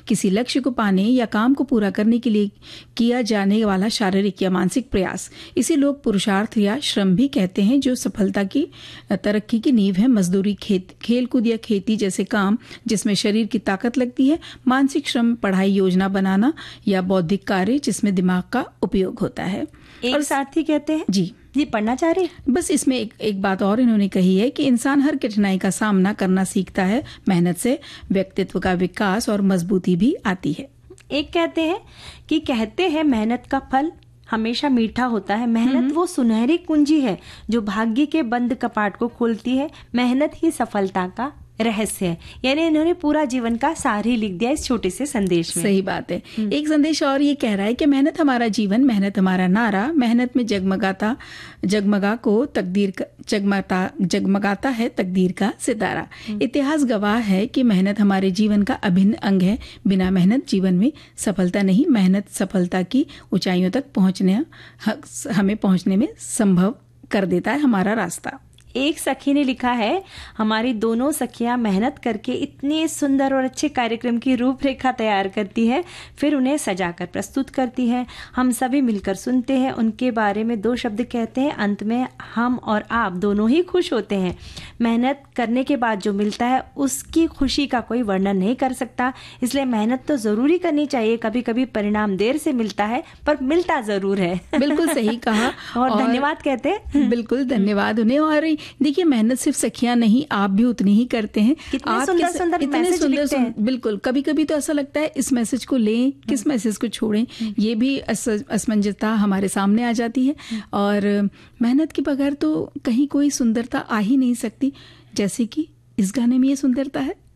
किसी लक्ष्य को पाने या काम को पूरा करने के लिए किया जाने वाला शारीरिक या मानसिक प्रयास। इसे लोग पुरुषार्थ या श्रम भी कहते हैं, जो सफलता की तरक्की की नींव है। मजदूरी, खेलकूद या खेती जैसे काम जिसमें शरीर की ताकत लगती है। मानसिक श्रम, पढ़ाई, योजना बनाना या बौद्धिक कार्य जिसमें दिमाग का उपयोग होता है। एक साथी कहते हैं जी पढ़ना चाह रहे हैं। बस इसमें एक बात और इन्होंने कही है कि इंसान हर कठिनाई का सामना करना सीखता है। मेहनत से व्यक्तित्व का विकास और मजबूती भी आती है। एक कहते हैं मेहनत का फल हमेशा मीठा होता है। मेहनत वो सुनहरी कुंजी है जो भाग्य के बंद कपाट को खोलती है। मेहनत ही सफलता का रहस्य है। यानी इन्होंने पूरा जीवन का सार ही लिख दिया इस छोटे से संदेश में। सही बात है। एक संदेश और ये कह रहा है कि मेहनत हमारा जीवन, मेहनत हमारा नारा। मेहनत में जगमगाता है तकदीर का सितारा। इतिहास गवाह है कि मेहनत हमारे जीवन का अभिन्न अंग है। बिना मेहनत जीवन में सफलता नहीं। मेहनत सफलता की ऊंचाइयों तक हमें पहुंचने में संभव कर देता है हमारा रास्ता। एक सखी ने लिखा है, हमारी दोनों सखियां मेहनत करके इतने सुंदर और अच्छे कार्यक्रम की रूपरेखा तैयार करती है, फिर उन्हें सजाकर प्रस्तुत करती है। हम सभी मिलकर सुनते हैं, उनके बारे में 2 शब्द कहते हैं, अंत में हम और आप दोनों ही खुश होते हैं। मेहनत करने के बाद जो मिलता है उसकी खुशी का कोई वर्णन नहीं कर सकता। इसलिए मेहनत तो जरूरी करनी चाहिए। कभी कभी परिणाम देर से मिलता है पर मिलता जरूर है। बिल्कुल सही कहा। और धन्यवाद कहते हैं। बिल्कुल धन्यवाद उन्हें। और देखिए, मेहनत सिर्फ सखियां नहीं, आप भी उतनी ही करते हैं। कितने सुंदर बिल्कुल। कभी कभी तो ऐसा लगता है इस मैसेज को लें, किस मैसेज को छोड़ें, ये भी असमंजसता हमारे सामने आ जाती है। और मेहनत के बगैर तो कहीं कोई सुंदरता आ ही नहीं सकती, जैसे कि इस गाने में ये सुंदरता है।